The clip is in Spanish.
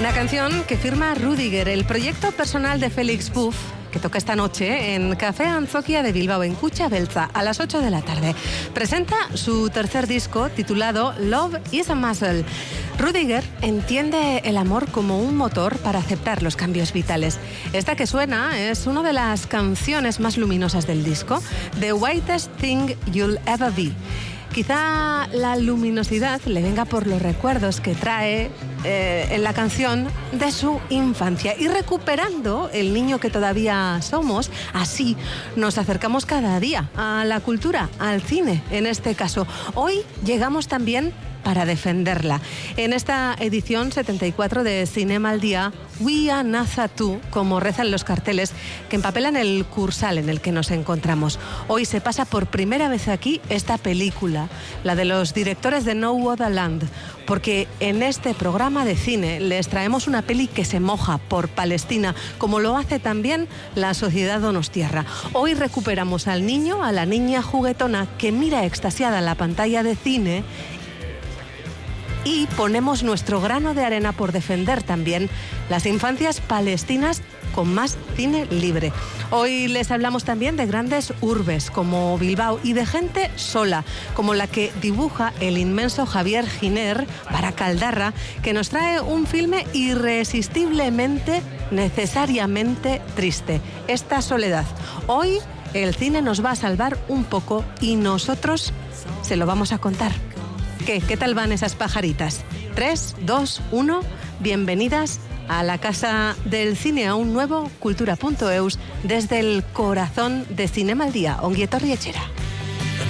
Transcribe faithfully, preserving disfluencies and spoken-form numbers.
Una canción que firma Rüdiger, el proyecto personal de Felix Puth, que toca esta noche en Café Antzoquia de Bilbao, en Kutxa Beltza, a las ocho de la tarde. Presenta su tercer disco titulado Love is a Muscle. Rüdiger entiende el amor como un motor para aceptar los cambios vitales. Esta que suena es una de las canciones más luminosas del disco, The Whitest Thing You'll Ever Be. Quizá la luminosidad le venga por los recuerdos que trae eh, en la canción de su infancia. Y recuperando el niño que todavía somos, así nos acercamos cada día a la cultura, al cine en este caso. Hoy llegamos también para defenderla. En esta edición setenta y cuatro de Cinema al Día, We are Naza Tú, como rezan los carteles que empapelan el Kursaal en el que nos encontramos. Hoy se pasa por primera vez aquí esta película, la de los directores de No Other Land, porque en este programa de cine les traemos una peli que se moja por Palestina, como lo hace también la Sociedad Donostiarra. Hoy recuperamos al niño, a la niña juguetona que mira extasiada la pantalla de cine y ponemos nuestro grano de arena por defender también las infancias palestinas con más cine libre. Hoy les hablamos también de grandes urbes como Bilbao y de gente sola, como la que dibuja el inmenso Javier Giner para Caldarra, que nos trae un filme irresistiblemente, necesariamente triste. Esta soledad. Hoy el cine nos va a salvar un poco y nosotros se lo vamos a contar. ¿Qué? ¿Qué tal van esas pajaritas? tres, dos, uno, bienvenidas a la Casa del Cine, a un nuevo cultura punto eus desde el corazón de Cinema al Día. Ongi etorri etxera.